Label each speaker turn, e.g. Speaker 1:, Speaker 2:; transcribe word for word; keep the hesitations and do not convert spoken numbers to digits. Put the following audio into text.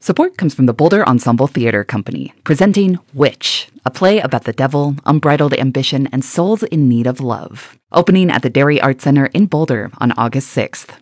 Speaker 1: Support comes from the Boulder Ensemble Theater Company, presenting Witch, a play about the devil, unbridled ambition, and souls in need of love. Opening at the Dairy Arts Center in Boulder on August sixth.